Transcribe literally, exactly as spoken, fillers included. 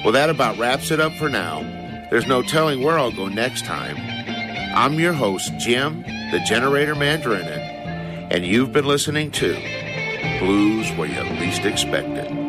Well, that about wraps it up for now. There's no telling where I'll go next time. I'm your host, Jim, the Generator Mandarinin, and you've been listening to Blues Where You Least Expect It.